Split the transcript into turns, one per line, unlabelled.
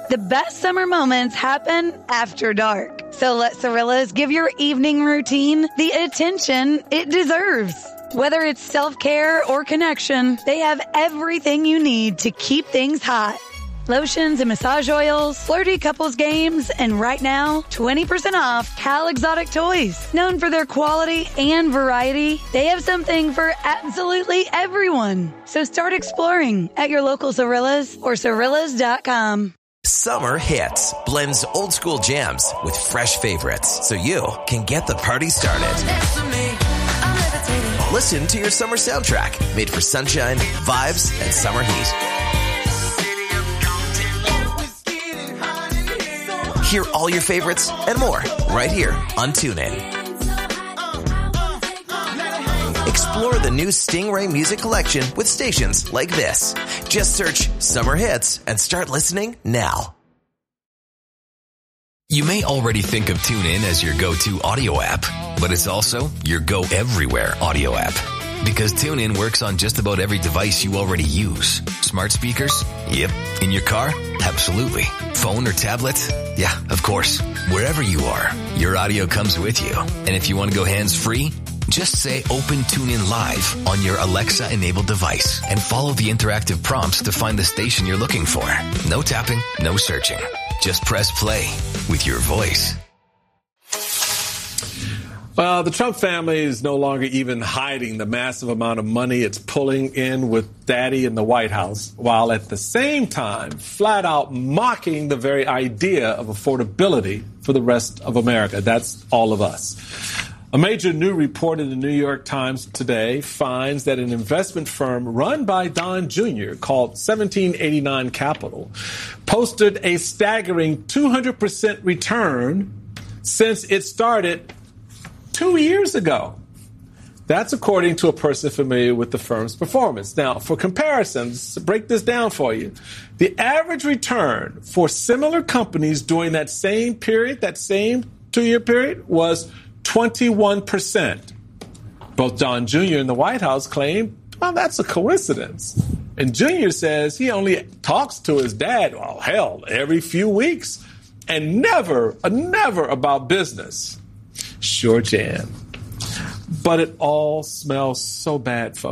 The best summer moments happen after dark. So let Cirillas give your evening routine the attention it deserves. Whether it's self-care or connection, they have everything you need to keep things hot. Lotions and massage oils, flirty couples games, and right now, 20% off Cal Exotic Toys. Known for their quality and variety, they have something for absolutely everyone. So start exploring at your local Cirillas or Cirillas.com.
Summer Hits blends old school jams with fresh favorites so you can get the party started. Listen to your summer soundtrack made for sunshine, vibes, and summer heat. Hear all your favorites and more right here on TuneIn. Explore the new Stingray music collection with stations like this. Just search Summer Hits and start listening now.
You may already think of TuneIn as your go-to audio app, but it's also your go-everywhere audio app. Because TuneIn works on just about every device you already use. Smart speakers? Yep. In your car? Absolutely. Phone or tablet? Yeah, of course. Wherever you are, your audio comes with you. And if you want to go hands-free, just say Open TuneIn Live on your Alexa-enabled device and follow the interactive prompts to find the station you're looking for. No tapping, no searching. Just press play with your voice.
Well, the Trump family is no longer even hiding the massive amount of money it's pulling in with Daddy in the White House, while at the same time flat out mocking the very idea of affordability for the rest of America. That's all of us. A major new report in the New York Times today finds that an investment firm run by Don Jr. called 1789 Capital posted a staggering 200% return since it started 2 years ago. That's according to a person familiar with the firm's performance. Now, for comparisons, to break this down for you, the average return for similar companies during that same period, that same 2-year period, was 21%. Both Don Jr. and the White House claim, well, that's a coincidence. And Jr. says he only talks to his dad, well, hell, every few weeks, and never about business. Sure, Jan. But it all smells so bad, folks.